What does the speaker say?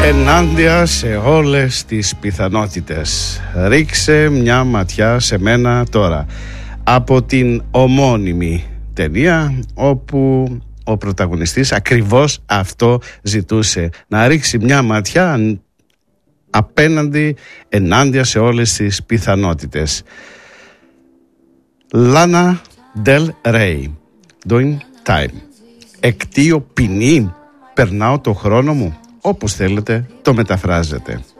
Ενάντια σε όλες τις πιθανότητες. Ρίξε μια ματιά σε μένα τώρα. Από την ομώνυμη ταινία, όπου ο πρωταγωνιστής ακριβώς αυτό ζητούσε. Να ρίξει μια ματιά ενάντια σε όλες τις πιθανότητες. Λάνα Del Rey, Doing Time. Εκτείω ποινή, περνάω το χρόνο μου. Όπως θέλετε το μεταφράζετε.